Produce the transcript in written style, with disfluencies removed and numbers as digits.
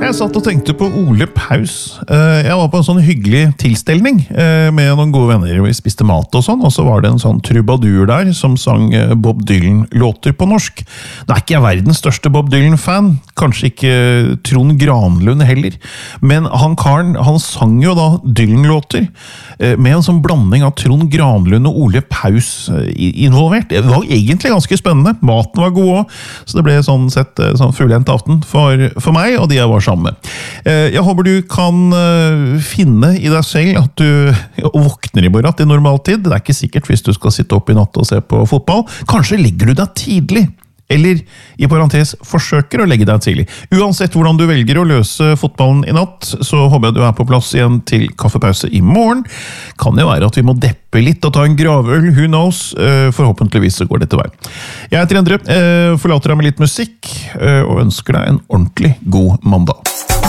Jeg satt og tenkte på Ole Paus. Jeg var på en sånn hyggelig tilstelning med noen gode venner. Vi spiste mat og sånn, og så var det en sånn trubadur der som sang Bob Dylan-låter på norsk. Nå er ikke jeg verdens største Bob Dylan-fan, kanskje ikke Trond Granlund heller, men han karen, han sang jo da Dylan-låter med en sånn blanding av Trond Granlund og Ole Paus involvert. Det var egentlig ganske spennende. Maten var god også, så det ble sånn sett sånn fullent aften for meg, og de jeg var sammen med. Jeg håper du kan finne i deg selv at du våkner i morgen til normaltid. Det er ikke sikkert hvis du skal sitte opp i natt og se på fotball. Kanskje legger du deg tidlig, eller i parentes forsøker å legge deg tidlig. Uansett hvordan du velger å løse fotballen i natt, så håper jeg du er på plass igjen til kaffepause i morgen. Kan jo være at vi må deppe litt og ta en gravøl, who knows? Forhåpentligvis så går det til vei. Jeg heter Endre, forlater deg med litt musikk, og ønsker deg en ordentlig god mandag.